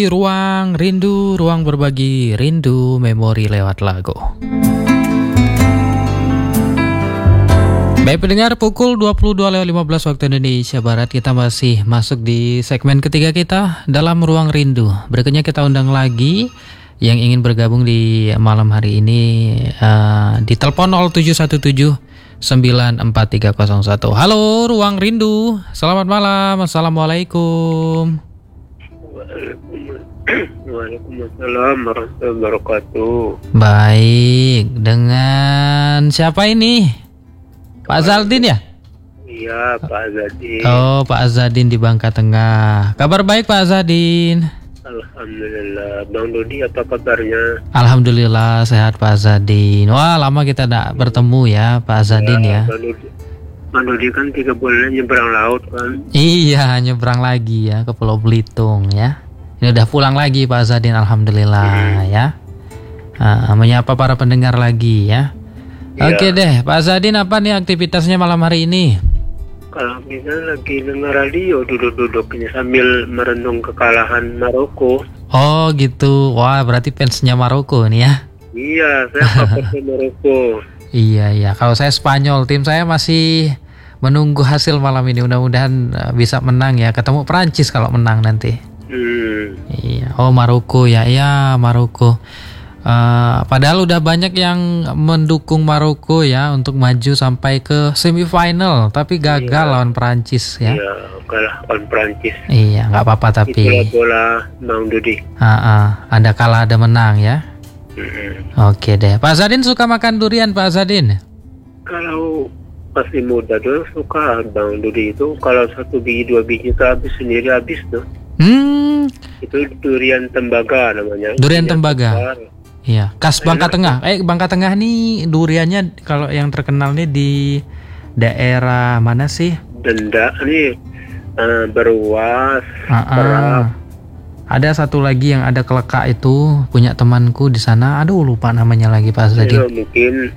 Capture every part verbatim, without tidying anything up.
Ruang Rindu, ruang berbagi rindu, memori lewat lagu. Baik pendengar, pukul dua puluh dua lewat lima belas waktu Indonesia Barat. Kita masih masuk di segmen ketiga kita dalam Ruang Rindu. Berikutnya kita undang lagi yang ingin bergabung di malam hari ini uh, di telepon nol tujuh satu tujuh sembilan empat tiga nol satu. Halo Ruang Rindu, selamat malam. Assalamualaikum. Waalaikumsalam warahmatullahi wabarakatuh. Baik, dengan siapa ini? Pak Zaldin ya? Iya, Pak Azadin. Oh, Pak Azadin di Bangka Tengah. Kabar baik Pak Azadin? Alhamdulillah. Bang Dodi apa kabarnya? Alhamdulillah sehat Pak Azadin. Wah, lama kita tidak bertemu ya Pak Azadin ya. Bang Dodi, Bang Dodi kan tiga bulan nyebrang laut kan? Iya, nyebrang lagi ya ke Pulau Belitung ya. Ini udah pulang lagi Pak Azadin, alhamdulillah hmm. ya. Uh, menyapa para pendengar lagi ya. Ya. Oke deh, Pak Azadin, apa nih aktivitasnya malam hari ini? Kalau misalnya lagi dengar radio duduk-duduk ini sambil merenung kekalahan Maroko. Oh gitu, wah berarti fansnya Maroko nih ya? Iya, saya fansnya Maroko. Iya iya, kalau saya Spanyol, tim saya masih menunggu hasil malam ini. Mudah-mudahan bisa menang ya, ketemu Prancis kalau menang nanti. Hmm. Iya, oh Maroko ya, ya Maroko. Uh, padahal udah banyak yang mendukung Maroko ya untuk maju sampai ke semifinal, tapi gagal iya. lawan Prancis ya. Iya, kalah lawan Prancis. Iya, nggak apa-apa tapi. Itulah bola Bang Dodi. Uh, uh, ada kalah ada menang ya. Mm-hmm. Oke deh, Pak Zadin suka makan durian Pak Zadin? Kalau masih muda tuh suka Bang Dodi itu kalau satu biji dua biji itu habis sendiri habis tuh. Hmm. Itu durian tembaga namanya. Durian tembaga. Tembaga. Iya, khas Bangka Tengah. Eh, Bangka Tengah nih duriannya kalau yang terkenal nih di daerah mana sih? Denda nih, uh, Beruas, uh-uh. Ada satu lagi yang ada kelekak itu punya temanku di sana. Aduh lupa namanya lagi Pak Zadin. Ya, mungkin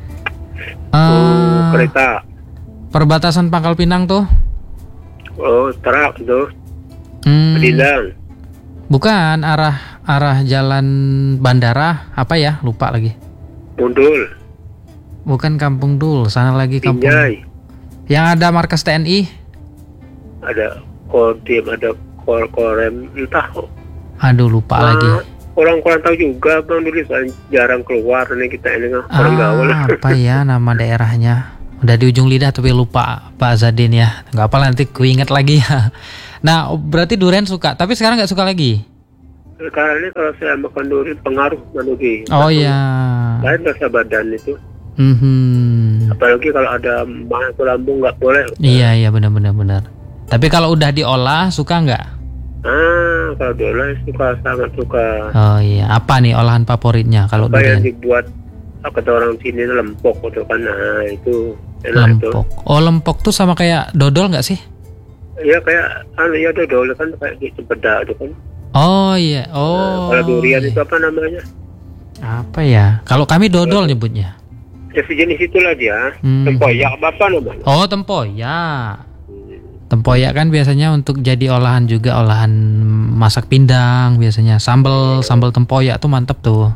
uh, kereta. Perbatasan Pangkal Pinang tuh. Oh, Terak tuh. Hmm. Pedidang. Bukan arah arah jalan bandara apa ya, lupa lagi. Mundul. Bukan Kampung Dul, sana lagi Kampung. Pinjai. Yang ada markas T N I. Ada Kodim, ada Kor Korem, entah. Aduh lupa nah, lagi. Orang kurang tahu juga Bang Duli, jarang keluar nih kita ini kan ah, orang gaul. Apa ya nama daerahnya? Udah di ujung lidah tapi lupa Pak Zadin ya. Nggak apa nanti ku inget lagi ya. Nah berarti durian suka, tapi sekarang nggak suka lagi? Sekarang ini kalau saya makan durian pengaruh Duri. Oh iya. Lain rasa badan itu. Mm-hmm. Apalagi kalau ada mah lambung nggak boleh. Iya iya benar-benar benar. Tapi kalau udah diolah suka nggak? Ah kalau diolah suka, sangat suka. Oh iya, apa nih olahan favoritnya kalau apa durian? Yang dibuat kata orang sini lempok gitu kan, nah itu enak. Lempok. Itu. Oh lempok tuh sama kayak dodol nggak sih? Iya kayak anu ya dodol kan kayak gitu beda itu kan. Oh iya. Oh. Nah, kalau durian iya. itu apa namanya? Apa ya? Kalau kami dodol nyebutnya. Ya sejenis itulah dia. Hmm. Tempoyak apa namanya? Oh tempoyak. Tempoyak kan biasanya untuk jadi olahan juga, olahan masak pindang biasanya. Sambal sambal tempoyak tuh mantep tuh.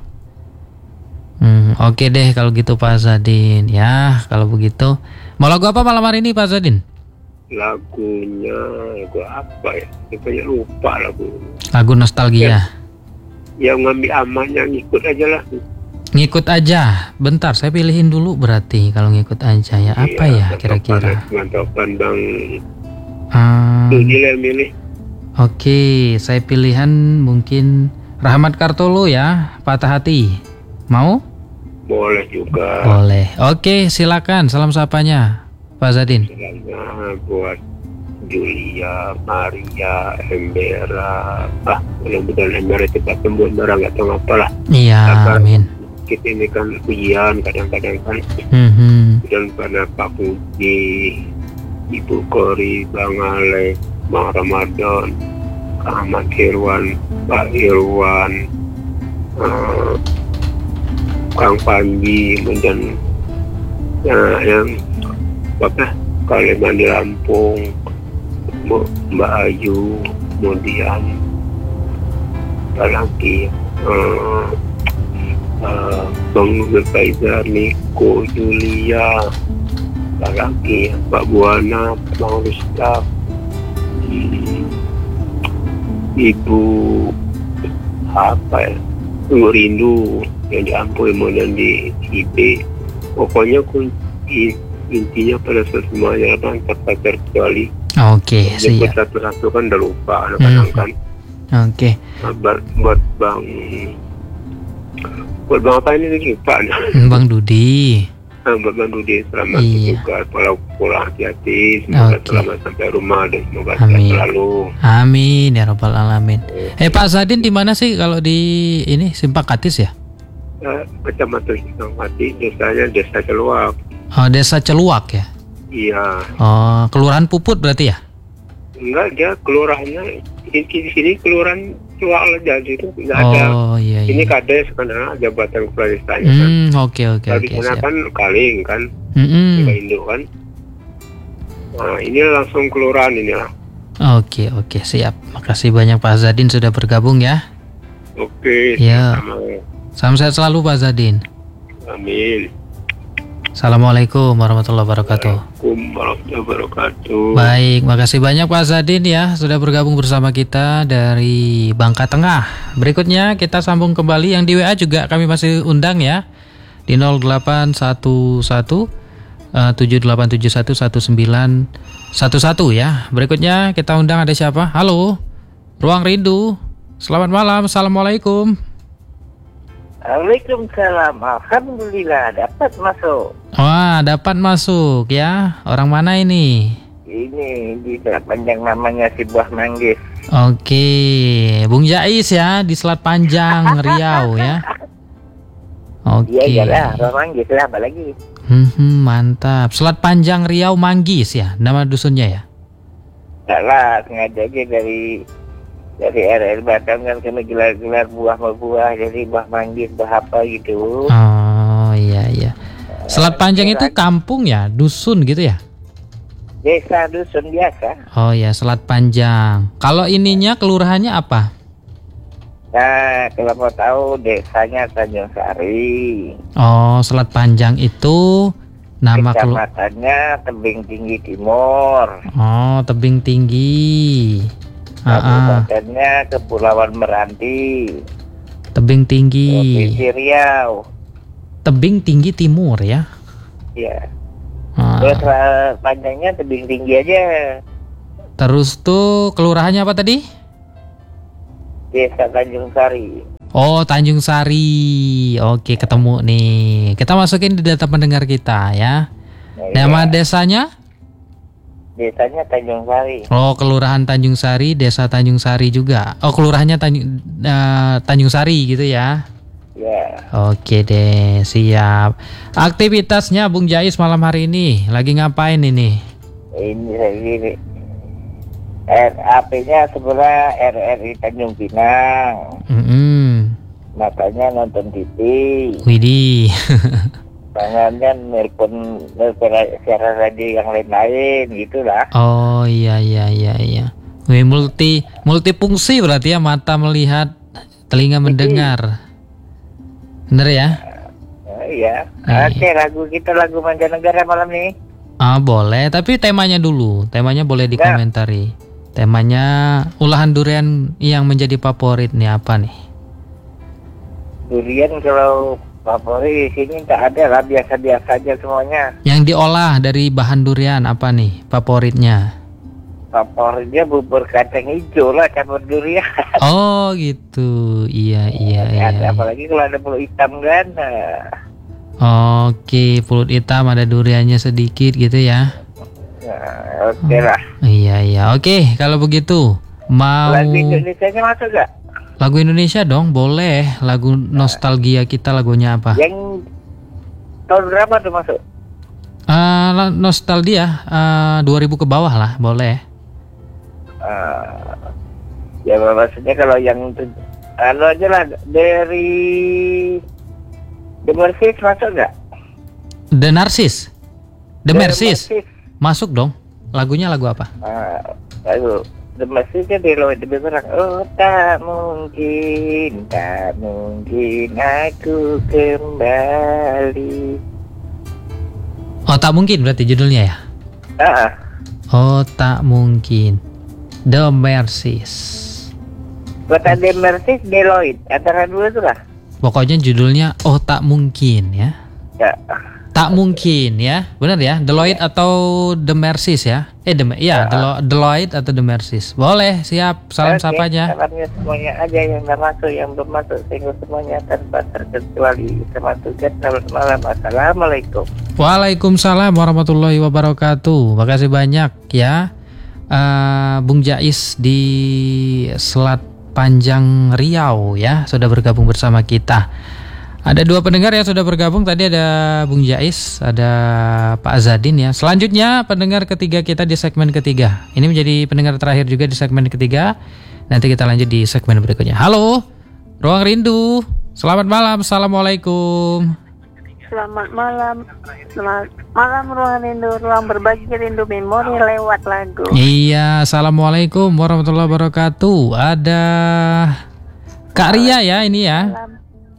Hmm, oke okay deh kalau gitu Pak Zadin ya. Kalau begitu, mau lagu apa malam hari ini Pak Zadin? Lagunya lagu apa ya? Saya lupa lagu. Lagu nostalgia. Ya, yang ngambil amannya ngikut aja lah. Ngikut aja. Bentar, saya pilihin dulu berarti kalau ngikut aja ya. Apa iya, ya kira-kira? Mantopan Bang. Hmm. Ini yang milih. Oke, saya pilihan mungkin Rahmat Kartolo ya, Patah Hati. Mau? Boleh juga. Boleh. Oke, silakan. Salam sapanya, Pak Zadin. Salamnya buat Julia, Maria, Embera. Ah, mudah-mudahan Embera cepat sembuh. Embera nggak tahu apalah. Iya, amin. Kita ini kan ujian kadang-kadang kan. Mm-hmm. Dan pada Pak Puji, Ibu Kori, Bang Ale, Bang Ramadan, Ahmad Irwan, Pak Irwan, uh, Kang Panji, kemudian uh, yang apa Kaliman di Lampung, Mbak Ayu, kemudian lagi uh, uh, Bang Faizal, Niko, Julia, lagi Mbak Buana, Bang Rustam, hmm, Ibu apa ya, Ibu Rindu yang di Ampui dan di I B. Pokoknya kunci intinya pada semuanya bang terpacar kecuali. Oke, okay, siap. Satu-satu kan udah lupa kadang-kadang kan. Oke. Okay. Nah, buat, buat bang, buat bang apa ini lupa. Bang Dudi. Nah, buat bang Dudi selamat iya. juga, pulang pulang hati-hati, semoga okay. selamat sampai rumah dan semoga sehat selalu. Amin ya rabbal alamin. Eh hey, Pak Zadin di mana sih kalau di ini Simpakatis ya? Uh, Kecamatan Simpakati, desanya Desa Celuak. Oh, Desa Celuak ya? Iya. Oh, Kelurahan Puput berarti ya? Enggak, dia kelurahannya di, di sini kelurahan Celuak aja itu enggak oh, ada. Iya, iya. Ini kades karena jabatan kepala desanya hmm, kan. Oke oke oke. Di sana kan Kaling kan, mm-hmm. Indo kan. Nah ini langsung kelurahan ini lah. Oke oke siap. Makasih banyak Pak Zadin sudah bergabung ya. Oke. Ya. Salam sehat selalu Pak Zadin. Amin. Assalamualaikum warahmatullahi wabarakatuh. Waalaikumsalam warahmatullahi wabarakatuh. Baik, makasih banyak Pak Zadin ya sudah bergabung bersama kita dari Bangka Tengah. Berikutnya kita sambung kembali yang di W A juga kami masih undang ya di nol delapan satu satu tujuh delapan tujuh satu satu sembilan satu satu ya. Berikutnya kita undang ada siapa? Halo, Ruang Rindu. Selamat malam, assalamualaikum. Waalaikumsalam. Alhamdulillah dapat masuk. Wah, dapat masuk ya. Orang mana ini? Ini di Selat Panjang, namanya si Buah Manggis. Oke, Bung Jais ya di Selat Panjang Riau ya. Oke. Iya iyalah, Buah Manggis lah apa lagi. Hmm, mantap. Selat Panjang Riau Manggis ya nama dusunnya ya. Enggak lah, sengaja aja dari dari R R Batam kan kami gelar-gelar buah sama buah, jadi buah manggis, buah apa gitu. Oh iya iya. Selat Panjang itu kampung ya, dusun gitu ya? Desa dusun biasa. Oh ya, Selat Panjang. Kalau ininya kelurahannya apa? Nah, kalau mau tahu desanya Tanjung Sari. Oh, Selat Panjang itu nama kecamatannya Tebing Tinggi Timur. Oh, Tebing Tinggi. Kabupatennya Kepulauan Meranti. Tebing Tinggi. Provinsi Riau. Tebing Tinggi Timur ya? Iya. Ah. Terus panjangnya Tebing Tinggi aja. Terus tuh kelurahannya apa tadi? Desa Tanjung Sari. Oh, Tanjung Sari. Oke, ketemu nih. Kita masukin di data pendengar kita ya. Nah, nama iya. desanya? Desanya Tanjung Sari. Oh, Kelurahan Tanjung Sari, Desa Tanjung Sari juga. Oh, kelurahannya Tanjung, uh, Tanjung Sari gitu ya. Ya. Oke deh, siap. Aktivitasnya Bung Jais malam hari ini lagi ngapain ini? Ini ini R A P-nya sebelah R R I Tanjung Pinang. Mm-hmm. Makanya nonton T V. Widih. Tangannya nelpon nelpon siaran radio yang lain-lain gitulah. Oh iya iya iya iya. Wih, multi multifungsi berarti ya, mata melihat, telinga mendengar. Bener ya? Oh, iya. Oke, okay, lagu kita lagu mancanegara malam ini. Ah boleh, tapi temanya dulu. Temanya boleh dikomentari. Ya. Temanya olahan durian yang menjadi favorit nih apa nih? Durian kalau favorit di sini tak ada lah, biasa-biasa aja semuanya. Yang diolah dari bahan durian apa nih favoritnya? Favoritnya bubur kacang hijau lah, campur durian. Oh gitu, iya iya iya. Ada, apalagi kalau ada pulut hitam kan. Nah. Oke, pulut hitam ada duriannya sedikit gitu ya. Nah, oke okay lah. Iya iya, oke kalau begitu mau. Lagu Indonesia-nya masuk gak? Lagu Indonesia dong, boleh. Lagu nostalgia kita, lagunya apa? Yang tahun berapa tuh masuk? Uh, nostalgia uh, dua ribu ke bawah lah, boleh. Uh, ya maksudnya kalau yang anu aja lah, dari The Narcis masuk nggak? The Narcis, The, The Narcis Narcis masuk dong. Lagunya lagu apa? Uh, lagu Maksudnya Deloitte bergerak. Oh tak mungkin, tak mungkin aku kembali. Oh tak mungkin berarti judulnya ya? Ah, Oh tak mungkin, The Mercies. kota Demersis Deloitte antara dua itu lah. Pokoknya judulnya Oh tak mungkin ya. Ya. Tak mungkin ya, benar ya? Deloitte atau The Mercies ya? Eh, The, ya, Delo- Deloitte atau The Mercies. Boleh, siap. Salam Oke, sapanya. salamnya semuanya aja yang nggak masuk, yang belum masuk, sehingga semuanya tanpa terkecuali. Termasuk selamat malam. Assalamualaikum. Waalaikumsalam warahmatullahi wabarakatuh. Makasih banyak ya, uh, Bung Jais di Selat Panjang Riau ya, sudah bergabung bersama kita. Ada dua pendengar yang sudah bergabung. Tadi ada Bung Jais, ada Pak Azadin ya. Selanjutnya pendengar ketiga kita di segmen ketiga. Ini menjadi pendengar terakhir juga di segmen ketiga. Nanti kita lanjut di segmen berikutnya. Halo, Ruang Rindu. Selamat malam. Assalamualaikum. Selamat malam. Selamat malam Ruang Rindu, ruang berbagi rindu memori lewat lagu. Iya, assalamualaikum warahmatullahi wabarakatuh. Ada Kak Ria ya ini ya. Salam.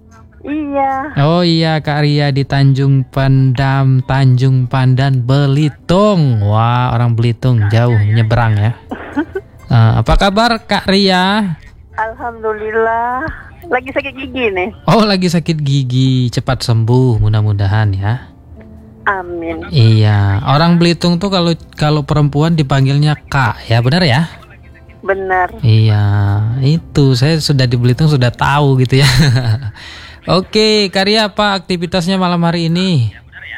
Iya. Oh iya, Kak Ria di Tanjung Pandam, Tanjung Pandan, Belitung. Wah, orang Belitung jauh nyebrang ya. Uh, apa kabar Kak Ria? Alhamdulillah. Lagi sakit gigi nih. Oh, lagi sakit gigi, cepat sembuh mudah-mudahan ya. Amin. Iya, orang Belitung tuh kalau kalau perempuan dipanggilnya Kak ya, benar ya? Benar. Iya, itu saya sudah di Belitung sudah tahu gitu ya. Oke, Kak Ria, apa aktivitasnya malam hari ini?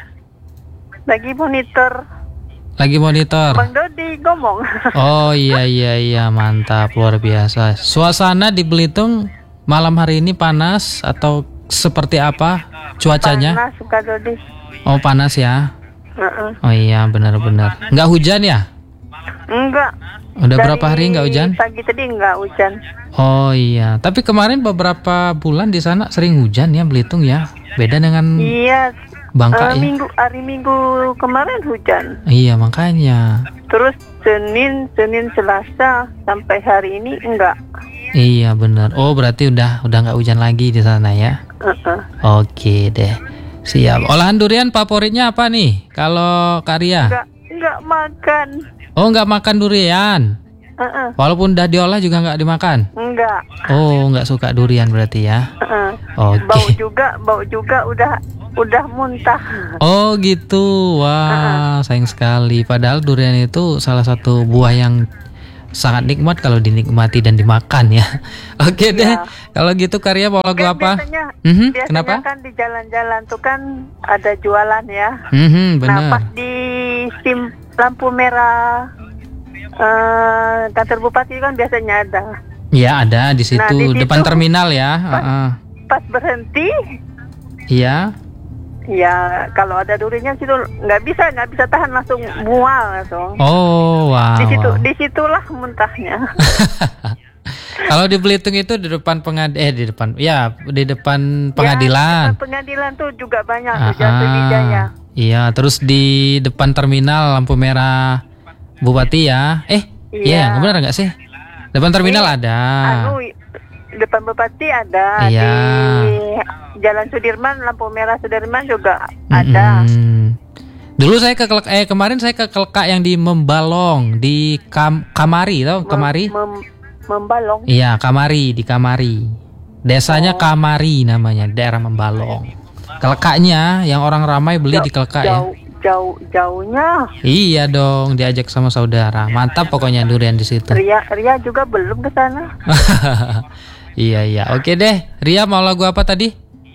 Lagi monitor. Lagi monitor. Bang Dodi ngomong. Oh iya iya iya, mantap, luar biasa. Suasana di Belitung malam hari ini panas atau seperti apa cuacanya? Panas suka Dodi. Oh panas ya. Uh-uh. Oh iya benar-benar. Nggak hujan ya? Enggak. Udah Dari berapa hari nggak hujan? Pagi tadi enggak hujan. Oh iya. Tapi kemarin beberapa bulan di sana sering hujan ya Belitung ya. Beda dengan Iya. Bangka eh, ya. Minggu hari Minggu kemarin hujan. Iya makanya. Terus Senin, Senin Selasa sampai hari ini enggak. Iya benar. Oh berarti udah udah nggak hujan lagi di sana ya. Uh-uh. Oke deh. Siap. Olahan durian favoritnya apa nih? Kalau Kak Ria? Enggak, enggak makan. Oh nggak makan durian. Uh-uh. Walaupun udah diolah juga nggak dimakan. Enggak. Oh nggak suka durian berarti ya. Uh-uh. Oke. Bau juga, bau juga udah udah muntah. Oh gitu. Wah sayang sekali. Padahal durian itu salah satu buah yang sangat nikmat kalau dinikmati dan dimakan ya. Oke deh. Ya. Kalau gitu Kak Ria mau lagu Kan apa? biasanya, Mhm, biasanya kenapa? kan di jalan-jalan tuh kan ada jualan ya. Mhm, Nah pas benar. di sim lampu merah eh, kantor bupati kan biasanya ada. Ya ada di situ, Nah, di situ depan terminal ya. pas, Heeh. pas berhenti, Iya. ya kalau ada durinya situ nggak bisa nggak bisa tahan langsung mual gitu. Oh wow. Di situ wow. disitulah muntahnya. Kalau di Belitung itu di depan pengad eh di depan ya di depan Ya, pengadilan. di depan pengadilan tuh juga banyak Ah, tuh Jati Wijaya. Iya, terus di depan terminal lampu merah Bupati ya. Eh, iya, Iya. benar nggak sih? Depan terminal Eh, ada. Anu depan Bupati ada, Iya. di Jalan Sudirman lampu merah Sudirman juga ada. Mm-mm. Dulu saya ke Kelek- eh kemarin saya ke Kelekak yang di Membalong di Kam- Kamari, tau Kamari? Mem- mem- membalong. Iya, Kamari, di Kamari. Desanya Kamari namanya, daerah Membalong. Kelekaknya yang orang ramai beli di Kelekak ya. Jauh, jauh, jauhnya. Iya dong, diajak sama saudara. Mantap pokoknya durian di situ. Ria, Ria juga belum ke sana. Iya iya, oke deh. Ria mau lagu apa tadi?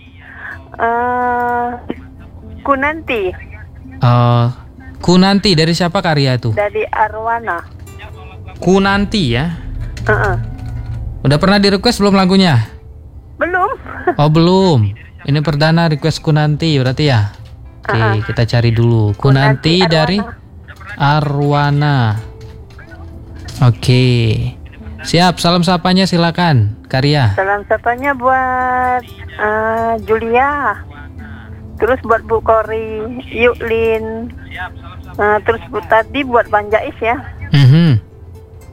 Eh, ku nanti Eh, Ku nanti dari siapa Kak Ria itu? dari Arwana. Ku nanti ya. Uh-uh. Udah pernah di request belum lagunya? Belum. Oh belum. Ini perdana request ku nanti berarti ya. Oke, Uh-uh. kita cari dulu. Ku Ku nanti Nanti dari Arwana. Oke. Siap, salam sapanya silakan, Kak Ria. Salam sapanya buat eh, Julia. Terus buat Bu Kori, Yuklin. Eh, terus Bu tadi buat Bang Jais ya. Mhm.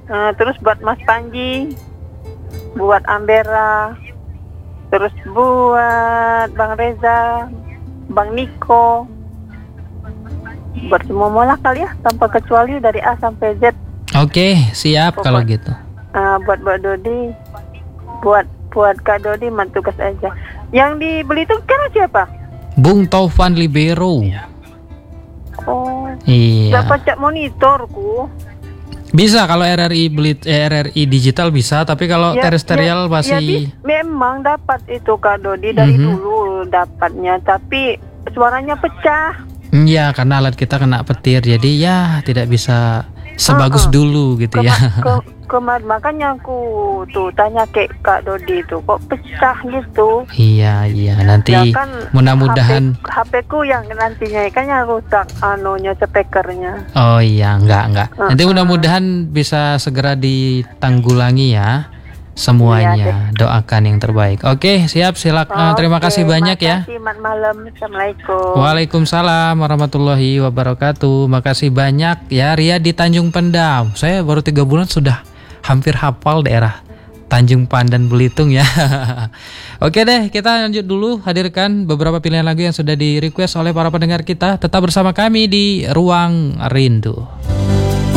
Uh, terus buat Mas Panji, buat Ambera, terus buat Bang Reza, Bang Niko, buat semua mola kali ya, tanpa kecuali dari A sampai Z. Oke, siap Pokok- kalau gitu. Uh, buat Mbak Dodi, buat buat Kak Dodi, man tugas aja. Yang dibeli itu kan siapa? Bung Taufan Libero. Oh, Iya. dapat cak monitorku. Bisa kalau R R I beli eh, R R I digital bisa, tapi kalau Ya, terestrial ya, masih ya, bis- memang dapat itu Kak Dodi dari Mhm. dulu dapatnya, tapi suaranya pecah. Iya, karena alat kita kena petir, jadi ya tidak bisa sebagus Uh-uh. dulu gitu ya. Kema- ke- kemarin makanya aku tuh tanya ke Kak Dodi tuh kok pecah gitu. Iya, iya. Nanti Ya kan mudah-mudahan. H P ku yang nantinya kan yang rusak anunya speakernya. Oh iya, enggak, enggak. Uh-uh. Nanti mudah-mudahan bisa segera ditanggulangi ya semuanya. Iya Doakan yang terbaik. Oke, siap. Silakan. Terima Oke, kasih banyak ya. makasih, Mat malam. Assalamualaikum. Waalaikumsalam warahmatullahi wabarakatuh. Makasih banyak ya Ria di Tanjung Pendam. Saya baru tiga bulan sudah hampir hafal daerah Tanjung Pandan Belitung ya. Oke deh, kita lanjut dulu. Hadirkan beberapa pilihan lagu yang sudah di request oleh para pendengar kita. Tetap bersama kami di Ruang Rindu.